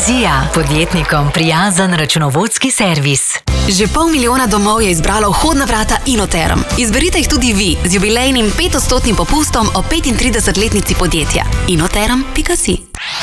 Vizija. Podjetnikom prijazen računovodski servis. Že 500 000 domov je izbralo vhodna vrata Inoterm. Izberite jih tudi vi z jubilejnim 5% popustom o 35-letnici podjetja. Inoterm.si